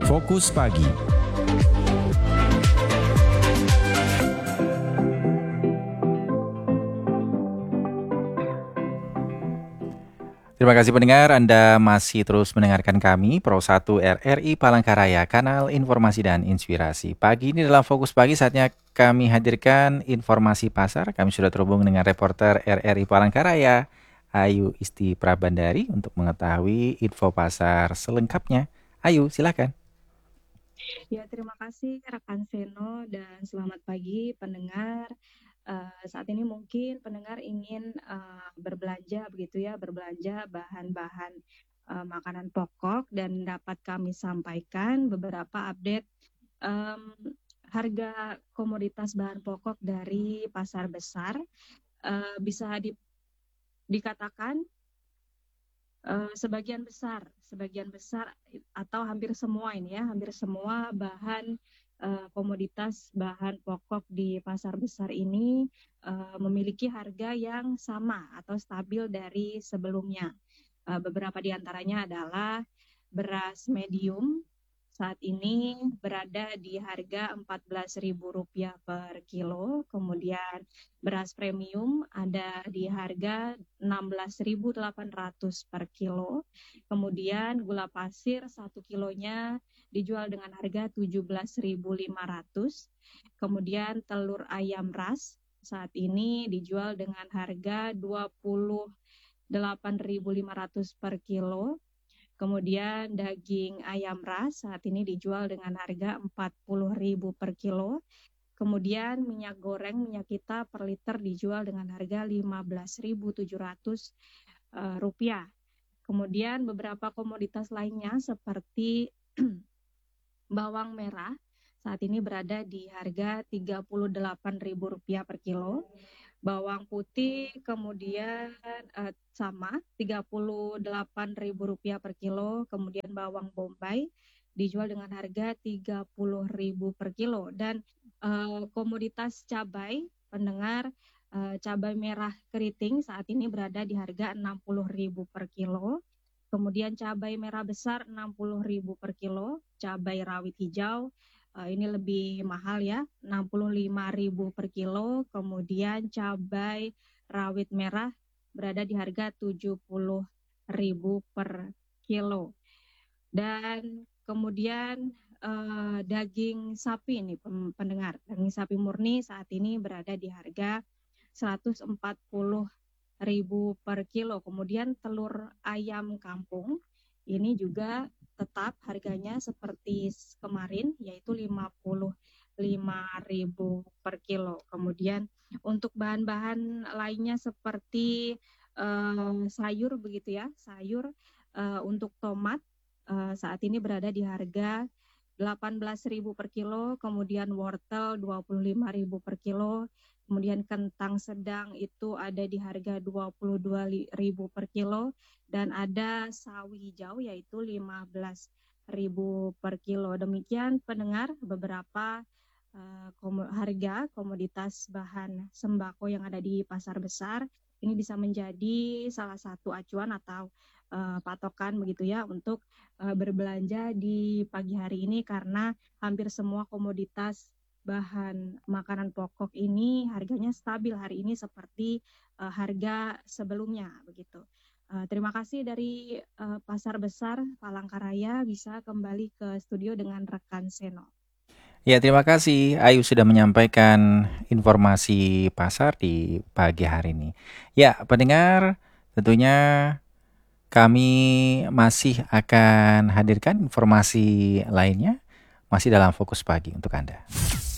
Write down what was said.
Fokus Pagi. Terima kasih pendengar, Anda masih terus mendengarkan kami, Pro 1 RRI Palangkaraya, kanal informasi dan inspirasi. Pagi ini dalam Fokus Pagi saatnya kami hadirkan informasi pasar. Kami sudah terhubung dengan reporter RRI Palangkaraya, Ayu Isti Prabandari, untuk mengetahui info pasar selengkapnya. Ayu, silakan. Ya, terima kasih rekan Seno dan selamat pagi pendengar. Saat ini mungkin pendengar ingin berbelanja begitu ya, berbelanja bahan-bahan makanan pokok dan dapat kami sampaikan beberapa update em, harga komoditas bahan pokok dari pasar besar. Bisa dikatakan sebagian besar atau hampir semua ini ya, hampir semua bahan komoditas bahan pokok di pasar besar ini memiliki harga yang sama atau stabil dari sebelumnya. Beberapa di antaranya adalah beras medium saat ini berada di harga Rp14.000 per kilo, kemudian beras premium ada di harga 16.800 per kilo. Kemudian gula pasir 1 kilonya dijual dengan harga 17.500. Kemudian telur ayam ras saat ini dijual dengan harga 28.500 per kilo. Kemudian daging ayam ras saat ini dijual dengan harga 40.000 per kilo. Kemudian minyak goreng, minyak kita per liter dijual dengan harga Rp15.700. Kemudian beberapa komoditas lainnya seperti bawang merah saat ini berada di harga Rp38.000 per kilo. Bawang putih kemudian sama Rp38.000 per kilo. Kemudian bawang bombay dijual dengan harga Rp30.000 per kilo. Dan komoditas cabai, pendengar, cabai merah keriting saat ini berada di harga Rp60.000 per kilo. Kemudian cabai merah besar Rp60.000 per kilo. Cabai rawit hijau ini lebih mahal ya, Rp65.000 per kilo. Kemudian cabai rawit merah berada di harga Rp70.000 per kilo. Dan kemudian daging sapi ini pendengar, daging sapi murni saat ini berada di harga Rp140.000 per kilo. Kemudian telur ayam kampung ini juga tetap harganya seperti kemarin, yaitu Rp55.000 per kilo. Kemudian untuk bahan-bahan lainnya seperti sayur begitu ya, sayur untuk tomat saat ini berada di harga Rp18.000 per kilo, kemudian wortel Rp25.000 per kilo, kemudian kentang sedang itu ada di harga Rp22.000 per kilo, dan ada sawi hijau yaitu Rp15.000 per kilo. Demikian pendengar beberapa harga komoditas bahan sembako yang ada di pasar besar. Ini bisa menjadi salah satu acuan atau patokan begitu ya untuk berbelanja di pagi hari ini, karena hampir semua komoditas bahan makanan pokok ini harganya stabil hari ini seperti harga sebelumnya begitu. Terima kasih dari Pasar Besar Palangkaraya, bisa kembali ke studio dengan rekan Seno. Ya, terima kasih Ayu sudah menyampaikan informasi pasar di pagi hari ini. Ya, pendengar, tentunya kami masih akan hadirkan informasi lainnya, masih dalam Fokus Pagi untuk Anda.